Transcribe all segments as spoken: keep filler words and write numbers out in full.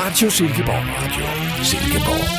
Radio Silkeborg. Radio Silkeborg.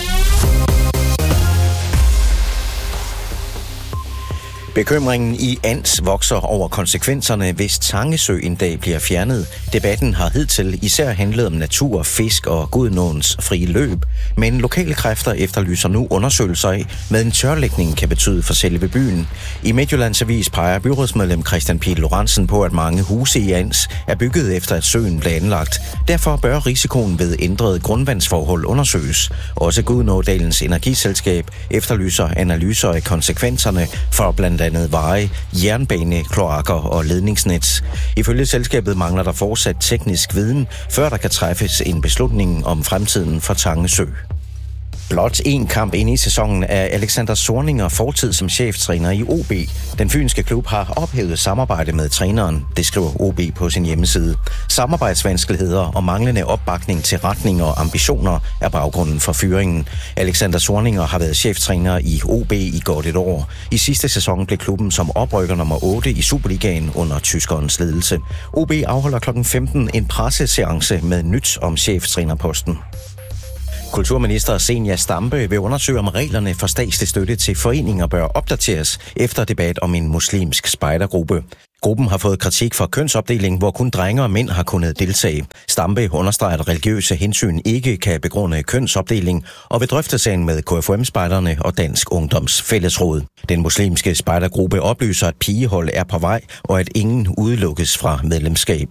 Bekymringen i Ans vokser over konsekvenserne, hvis Tange Sø en dag bliver fjernet. Debatten har hidtil især handlet om natur, fisk og Gudnåens frie løb. Men lokale kræfter efterlyser nu undersøgelser af, hvad en tørlægning kan betyde for selve byen. I Midtjyllands Avis peger byrådsmedlem Christian Pihl Lorentzen på, at mange huse i Ans er bygget efter, at søen blev anlagt. Derfor bør risikoen ved ændrede grundvandsforhold undersøges. Også Gudnådalens energiselskab efterlyser analyser af konsekvenserne for blandt andet veje, jernbane, kloakker og ledningsnet. Ifølge selskabet mangler der fortsat teknisk viden, før der kan træffes en beslutning om fremtiden for Tange Sø. Blot en kamp inde i sæsonen er Alexander Zorniger fortid som cheftræner i O B. Den fynske klub har ophævet samarbejde med træneren, det skriver O B på sin hjemmeside. Samarbejdsvanskeligheder og manglende opbakning til retning og ambitioner er baggrunden for fyringen. Alexander Zorniger har været cheftræner i O B i godt et år. I sidste sæson blev klubben som oprykker nummer otte i Superligaen under tyskerens ledelse. O B afholder klokken femten en presseseance med nyt om cheftrænerposten. Kulturminister Zenia Stampe vil undersøge, om reglerne for statslig støtte til foreninger bør opdateres efter debat om en muslimsk spejdergruppe. Gruppen har fået kritik for kønsopdeling, hvor kun drenge og mænd har kunnet deltage. Stampe understreger, at religiøse hensyn ikke kan begrunde kønsopdeling, og vil drøfte sagen med K F U M-spejderne og Dansk Ungdoms Fællesråd. Den muslimske spejdergruppe oplyser, at pigehold er på vej, og at ingen udelukkes fra medlemskab.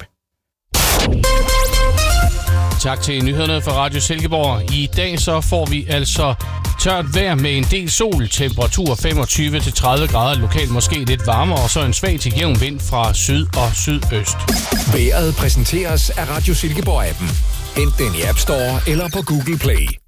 Tak til nyhederne fra Radio Silkeborg. I dag så får vi altså tørt vejr med en del sol, temperatur femogtyve til tredive grader, lokalt måske lidt varmere, og så en svag til jævn vind fra syd og sydøst. Vejret præsenteres af Radio Silkeborg-appen. Hent den i App Store eller på Google Play.